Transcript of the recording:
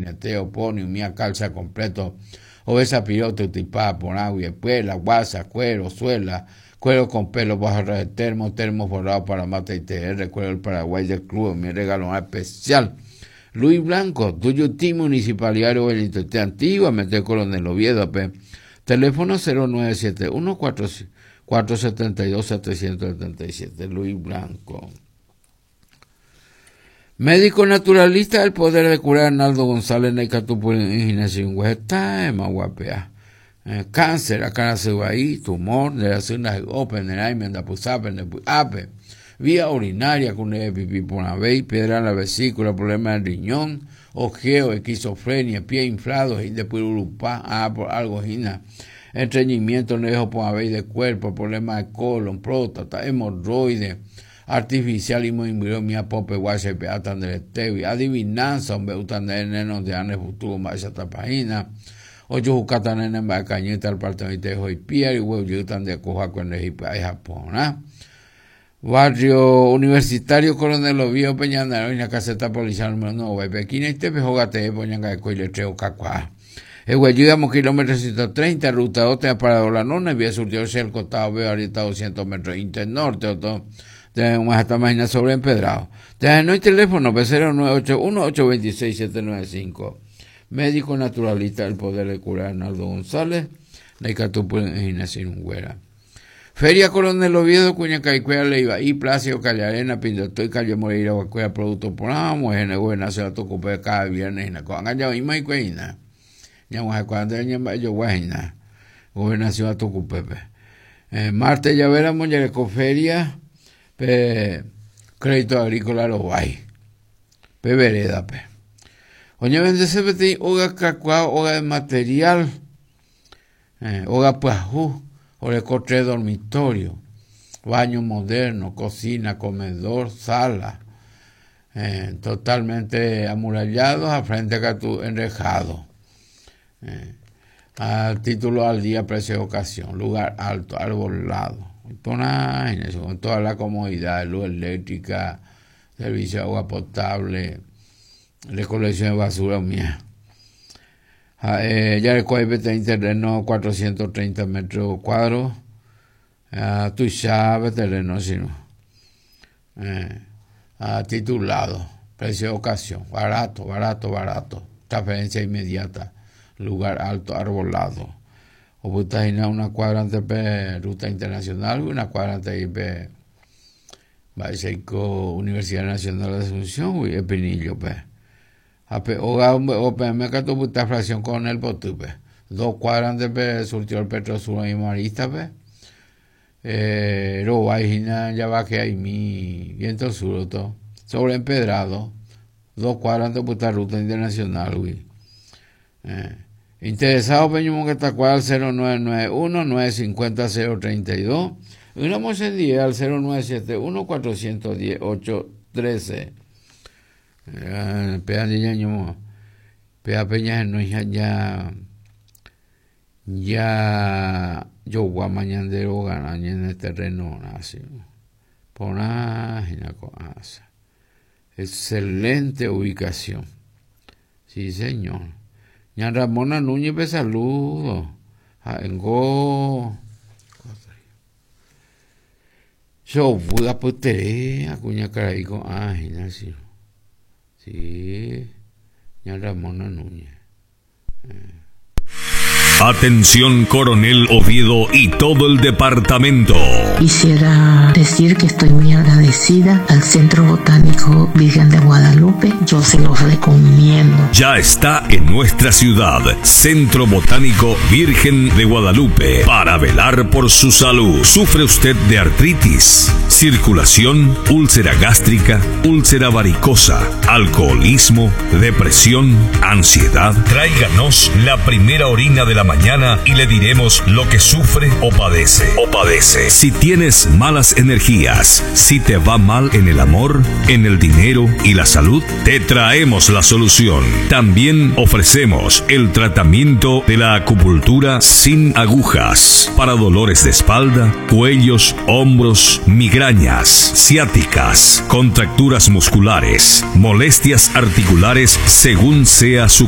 jineteo, pony, mía calza completo, obesa piloto, tipá, ponagua, espuela, guasa, cuero, suela, cuero con pelo, bajo de termo forrado para mata y TR, cuero del Paraguay del club, mi regalo especial. Luis Blanco, Tuyutí, Municipalidad de Belito, antiguamente Coronel Oviedo, teléfono 0971-472-777, Luis Blanco. Médico naturalista del poder de curar Arnaldo González Neicatupu en Huesta, Maguapea. Cáncer, acá ahí, tumor, de las unas open, ape, vía urinaria, con pipí por una vez, piedra en la vesícula, problema del riñón, ojeo, esquizofrenia, pie inflado, de purulupá, por algo, estreñimiento, nejo por una vez de cuerpo, problema de colon, próstata, hemorroides, artificial y muy mia pope guache peatan del tevi adivinanza un beutan de nenos de ane futuro más esta página ocho jucatan en ba cañeta al apartamento de hoy pier y huevo yutan de coja con el Japón, barrio universitario Coronel Oviedo Peñanaro en la caseta policial número 9 Pequín y te pejogate poñanga de coiletreo cacua el huellígamos kilómetros 130 ruta 2 para la nona vía surtirse el costado veo ahorita 200 metros internorte o todo tenemos esta máquina sobre empedrado. Tenemos el teléfono 0981-826-795. Médico naturalista del poder de curar Arnaldo González, Neicatupu en Huera. Feria Coronel Oviedo, Cuña Caicuea, Leiva y Plácido, Calle Arena, Pindoto y Calle Moreira, Guacuea, Producto por Mujer Buena, se la tocó cada viernes en la Coanga, y Maicueina. Ñamos a cuando yo guayna. Gobernación a Tocupepe. Marte Llavera, Moñereco Feria. Crédito agrícola lo guay. Vereda, Oye, vende se vete hoga cacua, hoga de material, hoga pajú, hoga cotre dormitorio, baño moderno, cocina, comedor, sala, totalmente amurallados, a frente a tu enrejado. A título al día, precio de ocasión, lugar alto, arbolado. Con toda la comodidad, luz eléctrica, servicio de agua potable, recolección de basura mía. Ya el cohete terreno 430 metros cuadrados, tu llave terreno sino, titulado, precio de ocasión, barato, transferencia inmediata, lugar alto, arbolado. O puta una cuadrante ruta internacional, una cuadrante Universidad Nacional de Asunción, y Pinillo, o me cato puta fracción con el botupe. 2 cuadrantes surtió el Petrosur y Marista, Robajina, ya va que hay mi viento sur, todo. Sobre empedrado, 2 cuadrantes puta ruta internacional, güey. Interesado, Peñumón que está cual al 0991-950-032 y una mocendía al 0971-410-813. Pea de ñaño, pea peña no ya yo voy a mañandero ganar en el terreno así. Por una cosa. Excelente ubicación. Sí, señor. Ñan Ramona Núñez, saludo. Yo voy a putería, Cuña Caraico. Ignacio. Sí. Ñan Ramona Núñez. Atención Coronel Oviedo y todo el departamento. Quisiera decir que estoy muy agradecida al Centro Botánico Virgen de Guadalupe. Yo se los recomiendo. Ya está en nuestra ciudad, Centro Botánico Virgen de Guadalupe, para velar por su salud. ¿Sufre usted de artritis, circulación, úlcera gástrica, úlcera varicosa, alcoholismo, depresión, ansiedad? Tráiganos la primera orina de la mañana y le diremos lo que sufre o padece. Si tienes malas energías, si te va mal en el amor, en el dinero y la salud, te traemos la solución. También ofrecemos el tratamiento de la acupuntura sin agujas para dolores de espalda, cuellos, hombros, migrañas, ciáticas, contracturas musculares, molestias articulares según sea su